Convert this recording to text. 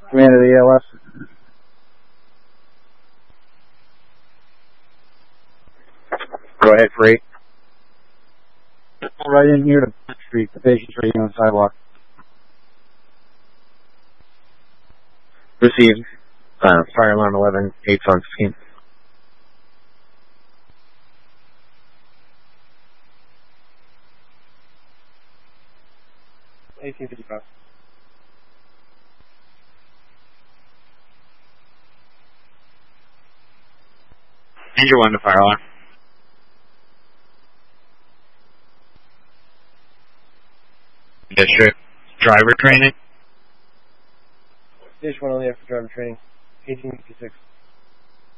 Command of the ELS. Go ahead, Free. Right in here to Park Street. The patient's right here on the sidewalk. Received. Fire alarm 11, 8 on scheme. $18.55. Danger 1 to fire alarm. District driver training. Dish 1 on the after driver training. 1856.